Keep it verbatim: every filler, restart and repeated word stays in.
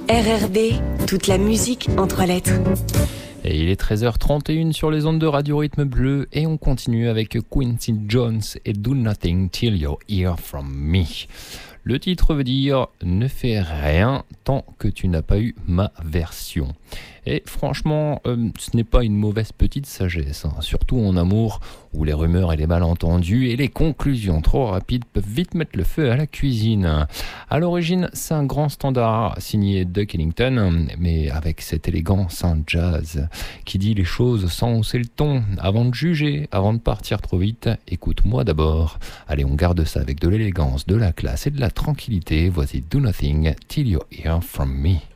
R R B, toute la musique en trois lettres. Et il est treize heures trente et une sur les ondes de Radio Rythme Bleu et on continue avec Quincy Jones et Do Nothing Till You Hear From Me. Le titre veut dire « Ne fais rien tant que tu n'as pas eu ma version ». Et franchement, euh, ce n'est pas une mauvaise petite sagesse, hein, surtout en amour, où les rumeurs et les malentendus et les conclusions trop rapides peuvent vite mettre le feu à la cuisine. À l'origine, c'est un grand standard signé Duke Ellington, mais avec cette élégance, un jazz qui dit les choses sans hausser le ton. Avant de juger, avant de partir trop vite, écoute-moi d'abord. Allez, on garde ça avec de l'élégance, de la classe et de la tranquillité. Voici Do Nothing Till You Hear From Me.